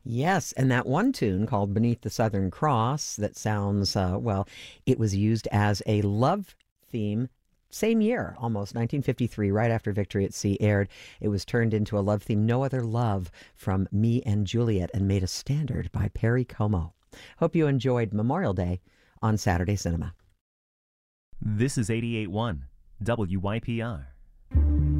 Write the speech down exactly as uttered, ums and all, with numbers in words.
Yes, and that one tune called Beneath the Southern Cross that sounds, uh, well, it was used as a love theme same year, almost nineteen fifty-three, right after Victory at Sea aired. It was turned into a love theme, No Other Love, from Me and Juliet, and made a standard by Perry Como. Hope you enjoyed Memorial Day on Saturday Cinema. This is eighty-eight point one W Y P R.